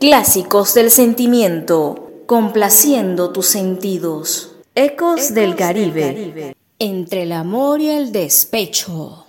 Clásicos del sentimiento, complaciendo tus sentidos. Ecos del Caribe. Entre el amor y el despecho.